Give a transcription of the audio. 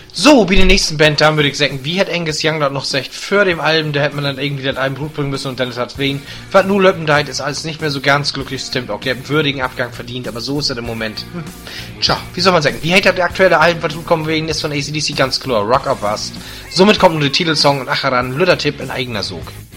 So, bei der nächsten Band, da würde ich sagen, wie hat Angus Young dort noch gesagt, für dem Album, da hätte man dann irgendwie das Album Blut bringen müssen und dann hat wen. Was nur Löppendeit ist alles nicht mehr so ganz glücklich stimmt. Auch der hat einen würdigen Abgang verdient, aber so ist er im Moment. Tja, wie soll man sagen, wie hätte der aktuelle Album, was kommen wegen ist von AC/DC ganz klar, Rock or Bust. Somit kommt nur der Titelsong und Acheran, Lüttertipp in eigener Sog.